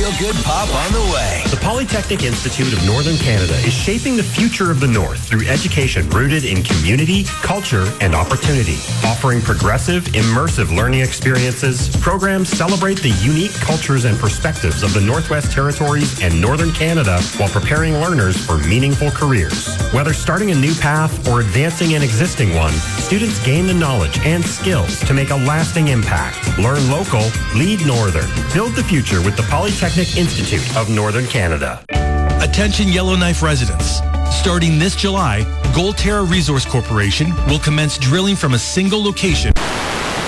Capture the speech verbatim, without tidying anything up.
feel-good pop on the way. The Polytechnic Institute of Northern Canada is shaping the future of the North through education rooted in community, culture, and opportunity. Offering progressive, immersive learning experiences, programs celebrate the unique cultures and perspectives of the Northwest Territories and Northern Canada while preparing learners for meaningful careers. Whether starting a new path or advancing an existing one, students gain the knowledge and skills to make a lasting impact. Learn local, lead Northern. Build the future with the Polytechnic Institute of Northern Canada. Attention Yellowknife residents. Starting this July, Gold Terra Resource Corporation will commence drilling from a single location.